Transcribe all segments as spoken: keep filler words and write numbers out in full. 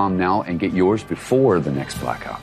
com now and get yours before the next blackout.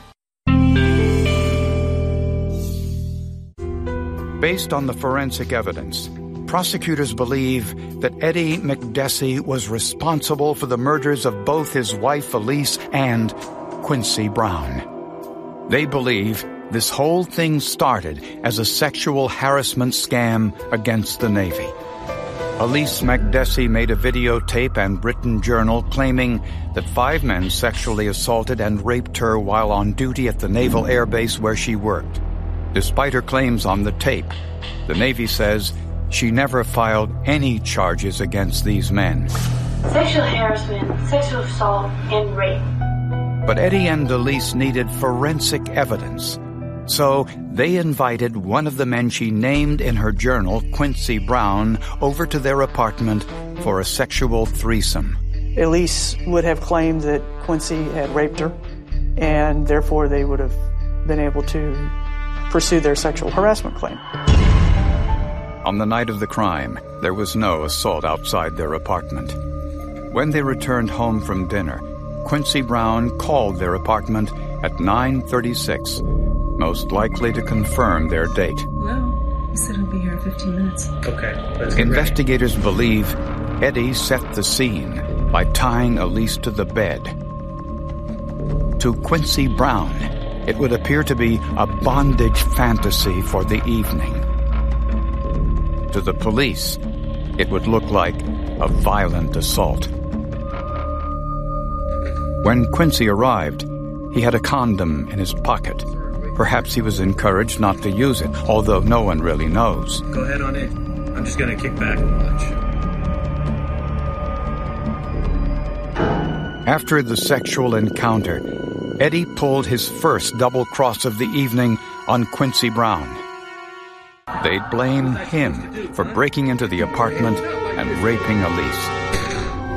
Based on the forensic evidence, prosecutors believe that Eddie McDessie was responsible for the murders of both his wife Elise and Quincy Brown. They believe this whole thing started as a sexual harassment scam against the Navy. Elise McDessie made a videotape and written journal claiming that five men sexually assaulted and raped her while on duty at the Naval Air Base where she worked. Despite her claims on the tape, the Navy says she never filed any charges against these men. Sexual harassment, sexual assault, and rape. But Eddie and Elise needed forensic evidence. So they invited one of the men she named in her journal, Quincy Brown, over to their apartment for a sexual threesome. Elise would have claimed that Quincy had raped her, and therefore they would have been able to pursue their sexual harassment claim. On the night of the crime, there was no assault outside their apartment. When they returned home from dinner, Quincy Brown called their apartment at nine thirty-six, most likely to confirm their date. Hello. He said he'll be here in fifteen minutes. Okay. Let's get Investigators ready. Believe Eddie set the scene by tying Elise to the bed. To Quincy Brown, it would appear to be a bondage fantasy for the evening. To the police, it would look like a violent assault. When Quincy arrived, he had a condom in his pocket. Perhaps he was encouraged not to use it, although no one really knows. Go ahead on in. I'm just going to kick back and watch. After the sexual encounter, Eddie pulled his first double cross of the evening on Quincy Brown. They'd blame him for breaking into the apartment and raping Elise.